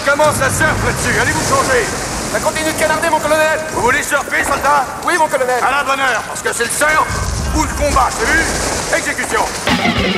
commence à surf là-dessus. Allez vous changer. Ça continue de canarder, mon colonel. Vous voulez surfer, soldat? Oui, mon colonel. À la bonne heure, parce que c'est le surf ou le combat, c'est vu? Exécution.